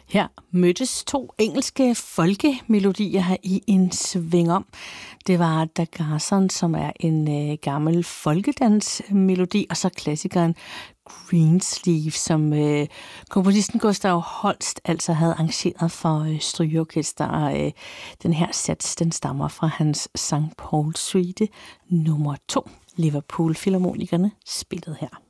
Her mødtes to engelske folkemelodier her i en svingom. Det var Da Garson, som er en gammel folkedansmelodi, og så klassikeren Greensleeve, som komponisten Gustav Holst altså havde arrangeret for strygeorkester. Den her sats, den stammer fra hans St. Paul Suite nummer 2. Liverpool Filharmonikerne spillede her.